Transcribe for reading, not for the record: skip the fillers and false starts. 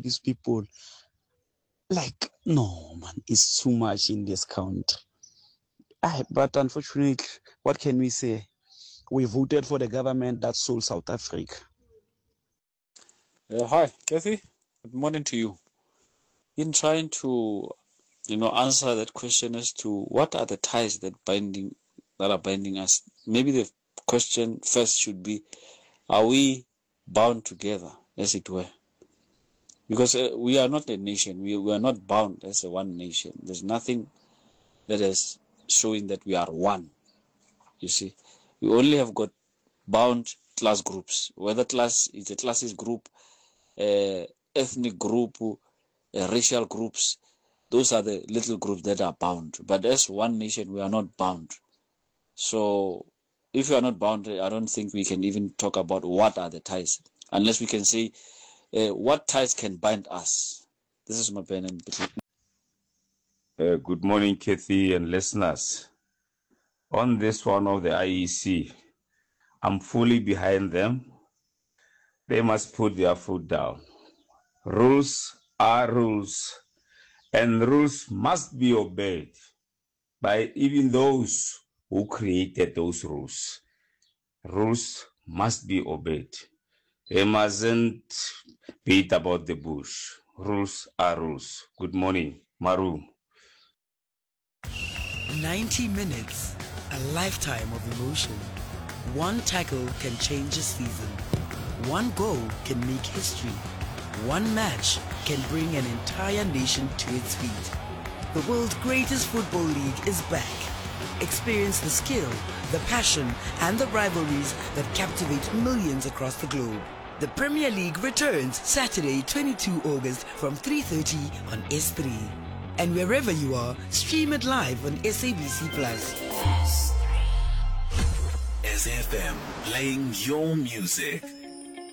these people. Like, no, man, it's too much in this country. But unfortunately, what can we say? We voted for the government that sold South Africa. Hi, Kathy. Good morning to you. In trying to, answer that question as to what are the ties that are binding us. Maybe the question first should be, are we bound together, as it were? Because we are not a nation. We are not bound as a one nation. There's nothing that is showing that we are one. You see, we only have got bound class groups. Whether class is a classist group, ethnic group, racial groups, those are the little groups that are bound. But as one nation, we are not bound. So if we are not bound, I don't think we can even talk about what are the ties, unless we can say what ties can bind us. This is my pen. Good morning, Kathy and listeners. On this one of the IEC, I'm fully behind them. They must put their foot down. Rules are rules, and rules must be obeyed by even those who created those rules. Rules must be obeyed. They mustn't beat about the bush. Rules are rules. Good morning, Maru. 90 minutes, a lifetime of emotion. One tackle can change a season. One goal can make history. One match can bring an entire nation to its feet. The world's greatest football league is back. Experience the skill, the passion, and the rivalries that captivate millions across the globe. The Premier League returns Saturday, 22 August from 3:30 on S3. And wherever you are, stream it live on SABC+. SFM, playing your music.